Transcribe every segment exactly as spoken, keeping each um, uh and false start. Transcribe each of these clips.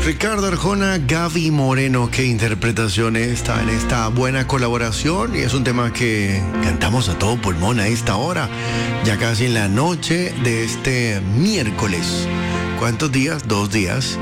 Ricardo Arjona, Gaby Moreno, qué interpretación está en esta buena colaboración, y es un tema que cantamos a todo pulmón a esta hora, ya casi en la noche de este miércoles. ¿Cuántos días? Dos días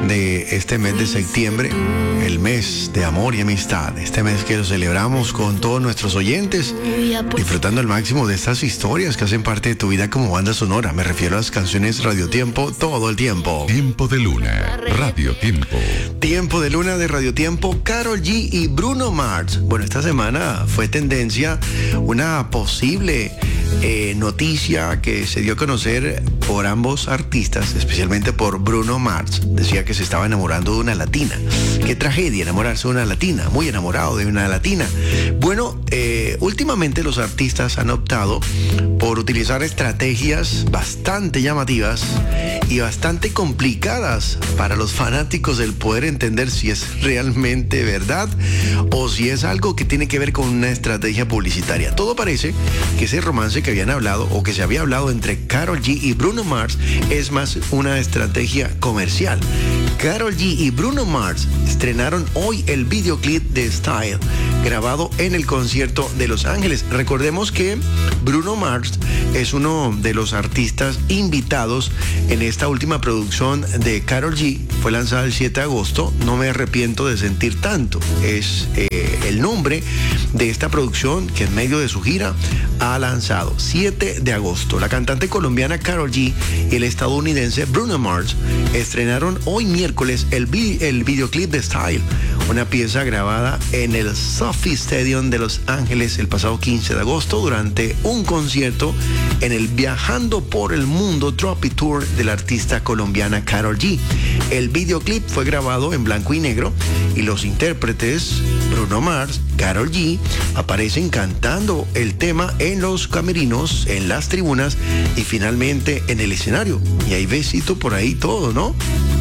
de este mes de septiembre, el mes de amor y amistad, este mes que lo celebramos con todos nuestros oyentes, disfrutando al máximo de estas historias que hacen parte de tu vida como banda sonora. Me refiero a las canciones Radio Tiempo todo el tiempo. Tiempo de Luna, Radio Tiempo. Tiempo de Luna de Radio Tiempo, Karol G y Bruno Mars. Bueno, esta semana fue tendencia una posible eh, noticia que se dio a conocer por ambos artistas, especialmente por Bruno Mars. Decía que se estaba enamorando de una latina. Qué tragedia enamorarse de una latina, muy enamorado de una latina. Bueno, eh, últimamente los artistas han optado por utilizar estrategias bastante llamativas y bastante complicadas para los fanáticos el poder entender si es realmente verdad o si es algo que tiene que ver con una estrategia publicitaria. Todo parece que ese romance que habían hablado o que se había hablado entre Karol G y Bruno Mars es más una estrategia comercial. Karol G y Bruno Mars estrenaron hoy el videoclip de Style, grabado en el concierto de Los Ángeles. Recordemos que Bruno Mars es uno de los artistas invitados en esta última producción de Karol G. Fue lanzada el siete de agosto, No me arrepiento de sentir tanto. Es eh, el nombre de esta producción que en medio de su gira ha lanzado. siete de agosto. La cantante colombiana Karol G y el estadounidense Bruno Mars estrenaron hoy miércoles el, vi- el videoclip de Style, una pieza grabada en el Sophie Stadium de Los Ángeles el pasado quince de agosto durante un concierto en el Viajando por el Mundo Tropic Tour de la artista colombiana Karol G. El videoclip fue grabado en blanco y negro y los intérpretes Bruno Mars, Karol G aparecen cantando el tema en los camerinos, en las tribunas y finalmente en el escenario. Y hay besito por ahí todo, ¿no?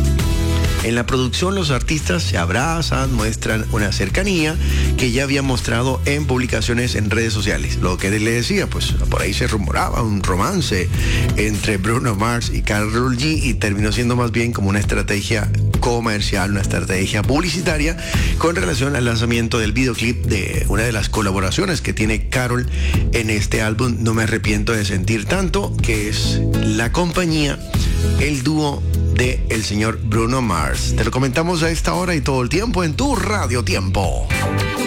En la producción los artistas se abrazan, muestran una cercanía que ya habían mostrado en publicaciones en redes sociales. Lo que le decía, pues por ahí se rumoraba un romance entre Bruno Mars y Karol G y terminó siendo más bien como una estrategia comercial, una estrategia publicitaria con relación al lanzamiento del videoclip de una de las colaboraciones que tiene Karol en este álbum No me arrepiento de sentir tanto, que es la compañía, el dúo de el señor Bruno Mars. Te lo comentamos a esta hora y todo el tiempo en tu Radio Tiempo.